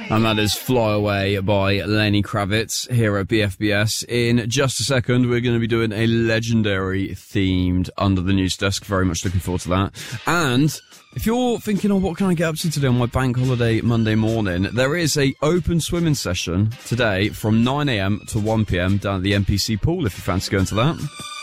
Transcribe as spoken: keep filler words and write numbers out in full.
And that is Fly Away by Lenny Kravitz here at B F B S. In just a second, we're going to be doing a legendary themed Under the News Desk. Very much looking forward to that. And if you're thinking, oh, what can I get up to today on my bank holiday Monday morning? There is a open swimming session today from nine a.m. to one p.m. down at the N P C pool if you fancy going to that.